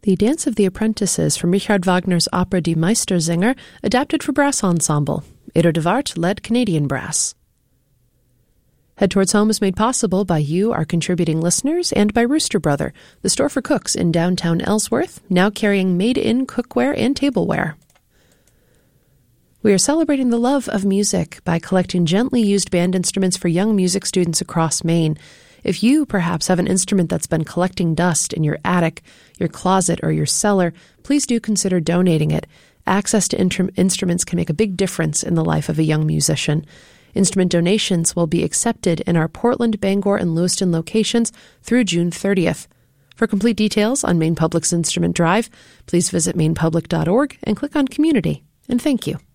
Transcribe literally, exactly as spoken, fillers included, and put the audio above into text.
The Dance of the Apprentices from Richard Wagner's opera Die Meistersinger, adapted for brass ensemble. Edo de Wart led Canadian brass. Head Towards Home is made possible by you, our contributing listeners, and by Rooster Brother, the store for cooks in downtown Ellsworth, now carrying made-in cookware and tableware. We are celebrating the love of music by collecting gently used band instruments for young music students across Maine. If you perhaps have an instrument that's been collecting dust in your attic, your closet, or your cellar, please do consider donating it. Access to intr- instruments can make a big difference in the life of a young musician. Instrument donations will be accepted in our Portland, Bangor, and Lewiston locations through June thirtieth. For complete details on Maine Public's Instrument Drive, please visit maine public dot org and click on Community. And thank you.